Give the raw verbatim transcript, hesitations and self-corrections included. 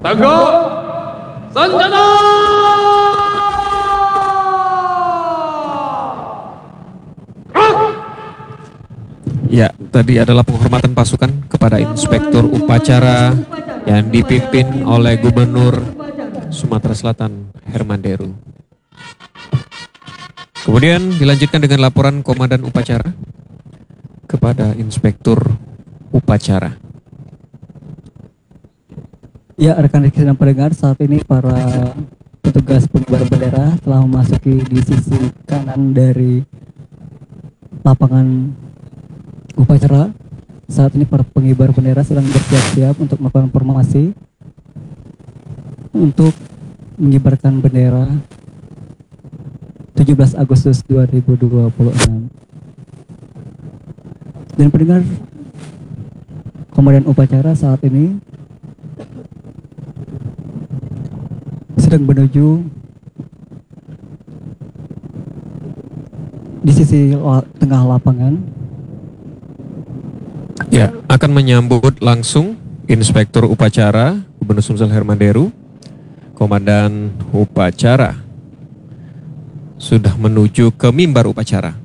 Tegak senjata. Ya, tadi adalah penghormatan pasukan kepada Inspektur Upacara yang dipimpin oleh Gubernur Sumatera Selatan Herman Deru. Kemudian dilanjutkan dengan laporan Komandan Upacara kepada Inspektur Upacara. Ya, rekan-rekan yang pendengar, saat ini para petugas pengibar bendera telah memasuki di sisi kanan dari lapangan upacara. Saat ini para pengibar bendera sedang bersiap-siap untuk melakukan formasi untuk mengibarkan bendera tujuh belas Agustus dua ribu dua puluh enam. Dan pendengar, Komandan Upacara saat ini sedang menuju di sisi la tengah lapangan. Ya, akan menyambut langsung Inspektur Upacara Gubernur Sumsel Herman Deru. Komandan Upacara sudah menuju ke mimbar upacara.